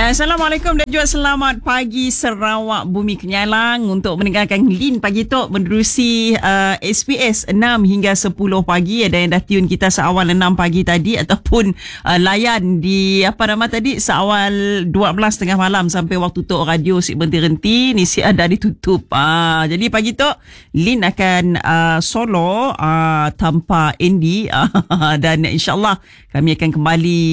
Ya, Assalamualaikum dan juga selamat pagi Sarawak Bumi Kenyalang untuk mendengarkan Lin Pagi Tok menerusi SBS 6 hingga 10 pagi. Ada yang dah tune kita seawal 6 pagi tadi ataupun layan di seawal 12 tengah malam sampai waktu Tok radio si berhenti-henti ni si ada ditutup. Jadi pagi Tok Lin akan solo tanpa Andy dan insyaAllah kami akan kembali